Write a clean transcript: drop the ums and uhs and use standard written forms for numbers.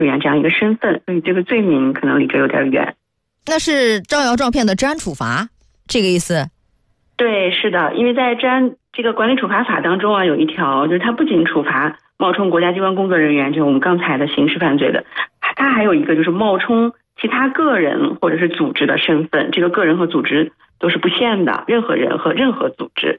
人员这样一个身份，所以这个罪名可能离这有点远。 那是招摇撞骗的治安处罚，这个意思？ 对，是的，因为在治安这个管理处罚法当中啊，有一条就是它不仅处罚冒充国家机关工作人员，就我们刚才的刑事犯罪的，它还有一个就是冒充其他个人或者是组织的身份，这个个人和组织都是不限的，任何人和任何组织。